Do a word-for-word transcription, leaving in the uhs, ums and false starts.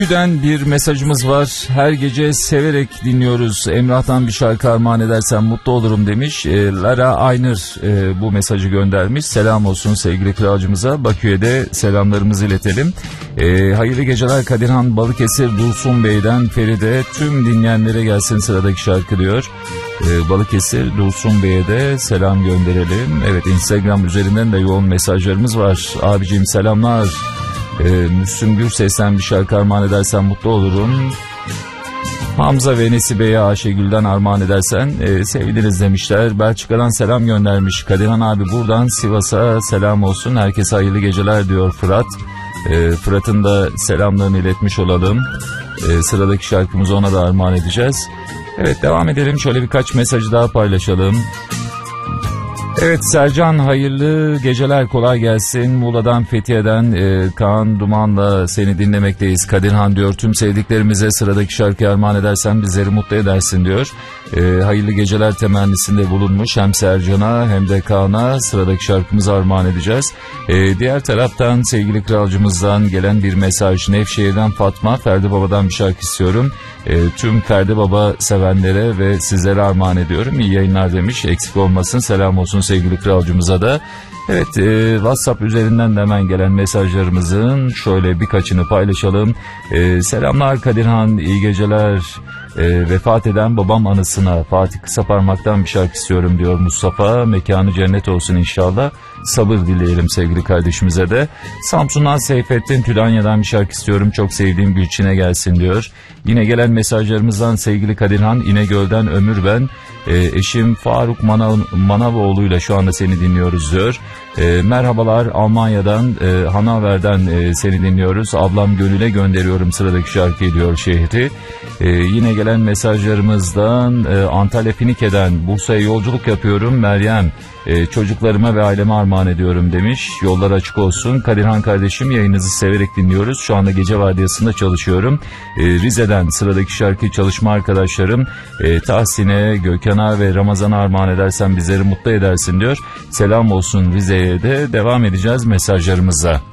Bakü'den bir mesajımız var. Her gece severek dinliyoruz. Emrah'tan bir şarkı armağan edersen mutlu olurum demiş. E, Lara Aynır e, bu mesajı göndermiş. Selam olsun sevgili kralcımıza. Bakü'ye de selamlarımızı iletelim. E, hayırlı geceler Kadirhan Balıkesir Dursun Bey'den Feride. Tüm dinleyenlere gelsin sıradaki şarkı diyor. E, Balıkesir Dursun Bey'e de selam gönderelim. Evet, Instagram üzerinden de yoğun mesajlarımız var. Abicim selamlar. Ee, Müslüm Gürses'ten bir şarkı armağan edersen mutlu olurum. Hamza ve Nesibe'ye Ayşegül'den armağan edersen e, seviniriz demişler. Belçika'dan selam göndermiş Kadirhan abi, buradan Sivas'a selam olsun. Herkese hayırlı geceler diyor Fırat. E, Fırat'ın da selamlarını iletmiş olalım. E, sıradaki şarkımızı ona da armağan edeceğiz. Evet, devam edelim. Şöyle birkaç mesajı daha paylaşalım. Evet, Sercan hayırlı geceler, kolay gelsin. Muğla'dan Fethiye'den e, Kaan Duman'la seni dinlemekteyiz. Kadirhan diyor, tüm sevdiklerimize sıradaki şarkıyı armağan edersen bizleri mutlu edersin diyor. E, hayırlı geceler temennisinde bulunmuş. Hem Sercan'a hem de Kaan'a sıradaki şarkımızı armağan edeceğiz. E, diğer taraftan sevgili kralcımızdan gelen bir mesaj. Nevşehir'den Fatma, Ferdi Baba'dan bir şarkı istiyorum. E, tüm Ferdi Baba sevenlere ve sizlere armağan ediyorum. İyi yayınlar demiş. Eksik olmasın, selam olsun sevgili kralcımıza da. Evet, e, WhatsApp üzerinden de hemen gelen mesajlarımızın şöyle birkaçını paylaşalım. E, selamlar Kadirhan, iyi geceler. E, vefat eden babam anısına Fatih Kısaparmak'tan bir şarkı istiyorum diyor Mustafa. Mekanı cennet olsun inşallah. Sabır dileyelim sevgili kardeşimize de. Samsun'dan Seyfettin Tülanya'dan bir şarkı istiyorum. Çok sevdiğim Gülçin'e gelsin diyor. Yine gelen mesajlarımızdan sevgili Kadirhan, İnegöl'den Ömür ben. E, eşim Faruk Manav, Manavoğlu'yla şu anda seni dinliyoruz diyor. E, merhabalar Almanya'dan e, Hanover'den e, seni dinliyoruz. Ablam Gönül'e gönderiyorum sıradaki şarkıyı diyor şehri. E, yine gelen mesajlarımızdan e, Antalya Finike'den Bursa'ya yolculuk yapıyorum Meryem. E, çocuklarıma ve aileme armağan ediyorum demiş. Yollar açık olsun. Kadirhan kardeşim, yayınınızı severek dinliyoruz. Şu anda gece vardiyasında çalışıyorum. E, Rize'den sıradaki şarkıyı çalışma arkadaşlarım e, Tahsin'e, Gökhan'a ve Ramazan'a armağan edersen bizleri mutlu edersin diyor. Selam olsun Rize'ye de devam edeceğiz mesajlarımıza.